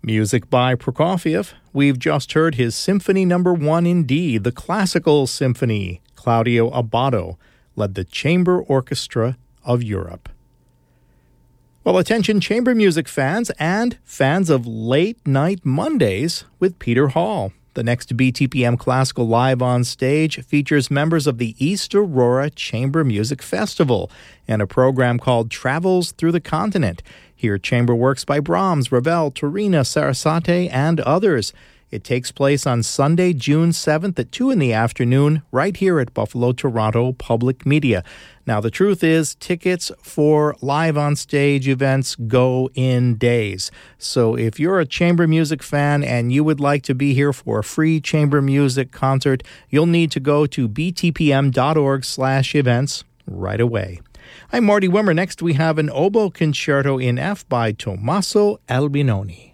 Music by Prokofiev. We've just heard his Symphony No. 1 in D, the Classical Symphony. Claudio Abbado led the Chamber Orchestra of Europe. Well, attention chamber music fans and fans of Late Night Mondays with Peter Hall. The next BTPM Classical Live on Stage features members of the East Aurora Chamber Music Festival and a program called Travels Through the Continent. Hear chamber works by Brahms, Ravel, Torina, Sarasate, and others. It takes place on Sunday, June 7th at 2 in the afternoon, right here at Buffalo Toronto Public Media. Now, the truth is, tickets for live on stage events go in days. So if you're a chamber music fan and you would like to be here for a free chamber music concert, you'll need to go to btpm.org/events right away. I'm Marty Wimmer. Next, we have an oboe concerto in F by Tommaso Albinoni.